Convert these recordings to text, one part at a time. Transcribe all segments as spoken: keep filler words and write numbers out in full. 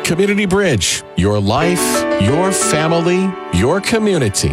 Community Bridge, your life, your family, your community.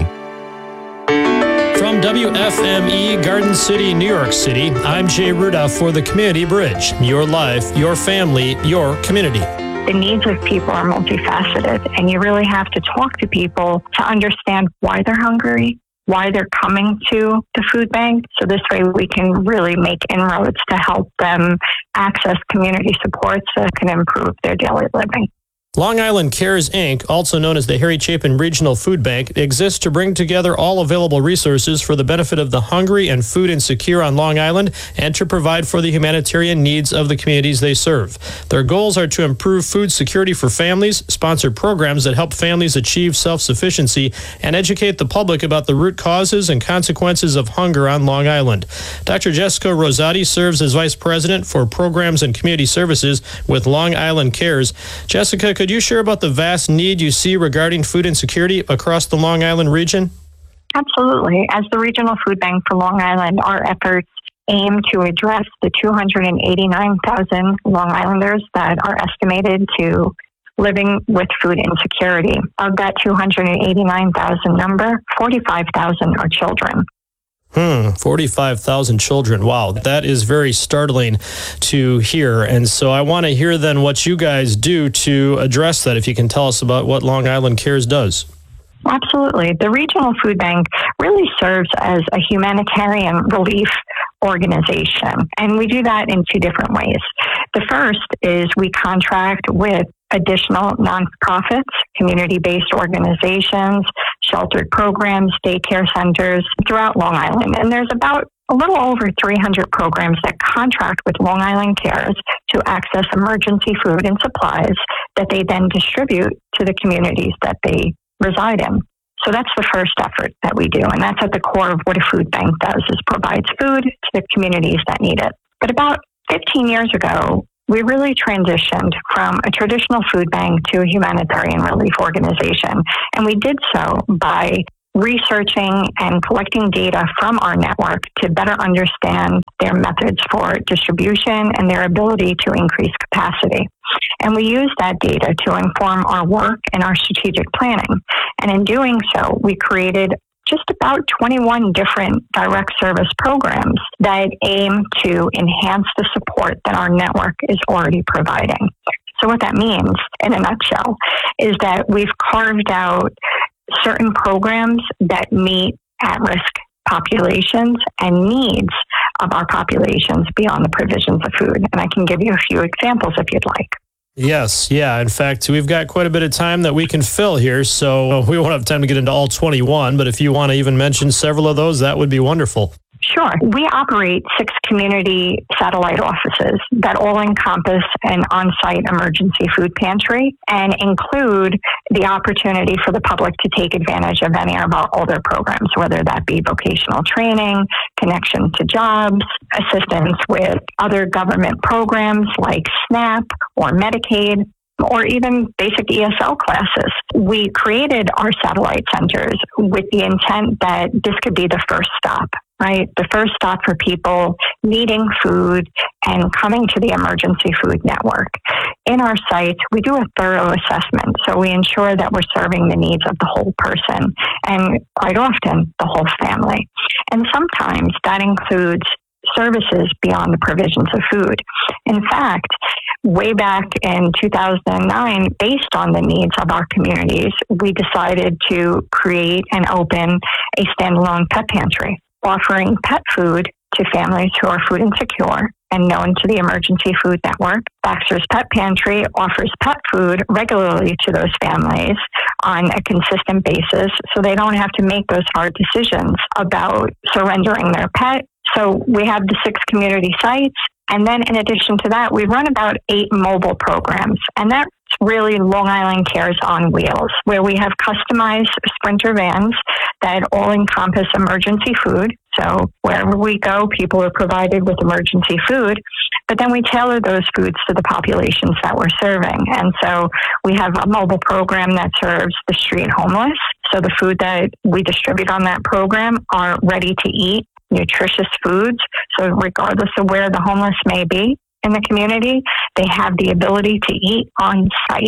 From W F M E Garden City, New York City, I'm Jay Ruda for the Community Bridge. Your life, your family, your community. The needs of people are multifaceted, and you really have to talk to people to understand why they're hungry, why they're coming to the food bank. So this way we can really make inroads to help them access community supports that can improve their daily living. Long Island Cares, Incorporated, also known as the Harry Chapin Regional Food Bank, exists to bring together all available resources for the benefit of the hungry and food insecure on Long Island and to provide for the humanitarian needs of the communities they serve. Their goals are to improve food security for families, sponsor programs that help families achieve self-sufficiency, and educate the public about the root causes and consequences of hunger on Long Island. Doctor Jessica Rosati serves as Vice President for Programs and Community Services with Long Island Cares. Jessica, could Could you share about the vast need you see regarding food insecurity across the Long Island region? Absolutely. As the Regional Food Bank for Long Island, our efforts aim to address the two hundred eighty-nine thousand Long Islanders that are estimated to living with food insecurity. Of that two hundred eighty-nine thousand number, forty-five thousand are children. Hmm, forty-five thousand children. Wow, that is very startling to hear. And so I want to hear then what you guys do to address that, if you can tell us about what Long Island Cares does. Absolutely. The Regional Food Bank really serves as a humanitarian relief organization, and we do that in two different ways. The first is we contract with additional nonprofits, community-based organizations, sheltered programs, daycare centers throughout Long Island. And there's about a little over three hundred programs that contract with Long Island Cares to access emergency food and supplies that they then distribute to the communities that they reside in. So that's the first effort that we do. And that's at the core of what a food bank does, is provides food to the communities that need it. But about fifteen years ago, we really transitioned from a traditional food bank to a humanitarian relief organization. And we did so by researching and collecting data from our network to better understand their methods for distribution and their ability to increase capacity. And we use that data to inform our work and our strategic planning. And in doing so, we created just about twenty-one different direct service programs that aim to enhance the support that our network is already providing. So what that means, in a nutshell, is that we've carved out certain programs that meet at-risk populations and needs of our populations beyond the provisions of food. And I can give you a few examples if you'd like. Yes, yeah. In fact, we've got quite a bit of time that we can fill here, so we won't have time to get into all twenty-one, but if you want to even mention several of those, that would be wonderful. Sure. We operate six community satellite offices that all encompass an on-site emergency food pantry and include the opportunity for the public to take advantage of any of our older programs, whether that be vocational training, connection to jobs, assistance with other government programs like SNAP or Medicaid, or even basic E S L classes. We created our satellite centers with the intent that this could be the first stop, right? The first stop for people needing food and coming to the emergency food network. In our sites, we do a thorough assessment, so we ensure that we're serving the needs of the whole person and quite often the whole family. And sometimes that includes services beyond the provisions of food. In fact, way back in two thousand nine, based on the needs of our communities, we decided to create and open a standalone pet pantry, offering pet food to families who are food insecure and known to the Emergency Food Network. Baxter's Pet Pantry offers pet food regularly to those families on a consistent basis, so they don't have to make those hard decisions about surrendering their pet. So we have the six community sites. And then in addition to that, we run about eight mobile programs. And that's really Long Island Cares on Wheels, where we have customized Sprinter vans that all encompass emergency food. So wherever we go, people are provided with emergency food. But then we tailor those foods to the populations that we're serving. And so we have a mobile program that serves the street homeless. So the food that we distribute on that program are ready to eat, nutritious foods. So regardless of where the homeless may be in the community, they have the ability to eat on site.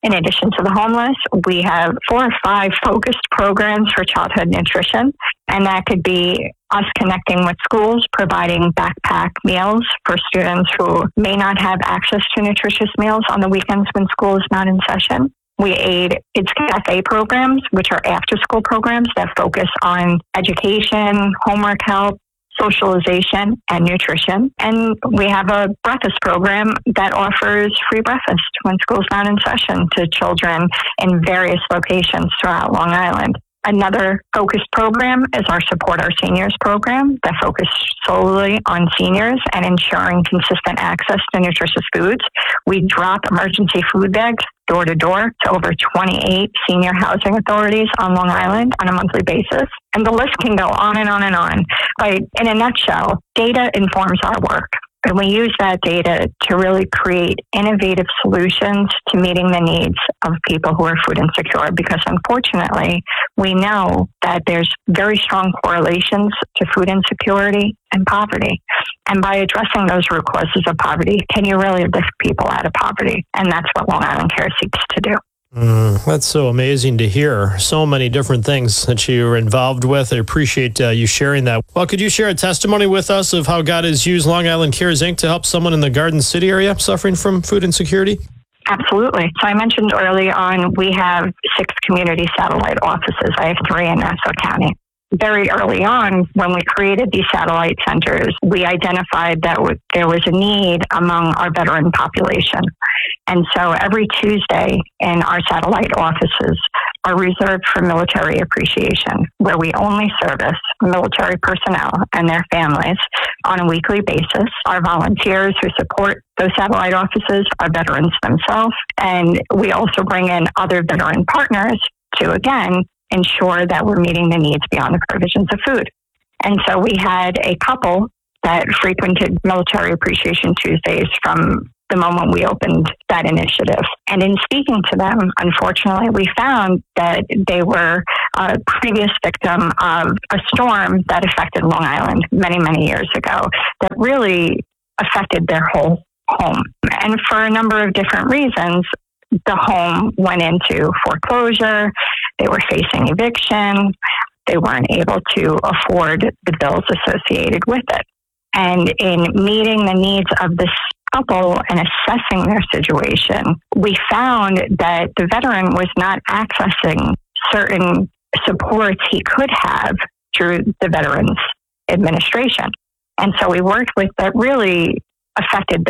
In addition to the homeless, we have four or five focused programs for childhood nutrition, and that could be us connecting with schools, providing backpack meals for students who may not have access to nutritious meals on the weekends when school is not in session. We aid Kids Cafe programs, which are after-school programs that focus on education, homework help, socialization, and nutrition. And we have a breakfast program that offers free breakfast when school's not in session to children in various locations throughout Long Island. Another focused program is our Support Our Seniors program that focuses solely on seniors and ensuring consistent access to nutritious foods. We drop emergency food bags door to door to over twenty-eight senior housing authorities on Long Island on a monthly basis. And the list can go on and on and on. But in a nutshell, data informs our work. And we use that data to really create innovative solutions to meeting the needs of people who are food insecure, because unfortunately, we know that there's very strong correlations to food insecurity and poverty. And by addressing those root causes of poverty, can you really lift people out of poverty? And that's what Long Island Care seeks to do. Mm, that's so amazing to hear. So many different things that you're involved with. I appreciate uh, you sharing that. Well, could you share a testimony with us of how God has used Long Island Cares, Incorporated to help someone in the Garden City area suffering from food insecurity? Absolutely. So I mentioned early on, we have six community satellite offices. I have three in Nassau County. Very early on, when we created these satellite centers, we identified that w- there was a need among our veteran population. And so every Tuesday in our satellite offices are reserved for military appreciation, where we only service military personnel and their families on a weekly basis. Our volunteers who support those satellite offices are veterans themselves. And we also bring in other veteran partners to, again, ensure that we're meeting the needs beyond the provisions of food. And so we had a couple that frequented Military Appreciation Tuesdays from the moment we opened that initiative. And in speaking to them, unfortunately, we found that they were a previous victim of a storm that affected Long Island many, many years ago that really affected their whole home. And for a number of different reasons, the home went into foreclosure. They were facing eviction. They weren't able to afford the bills associated with it. And in meeting the needs of this couple and assessing their situation, we found that the veteran was not accessing certain supports he could have through the Veterans Administration. And so we worked with that really affected their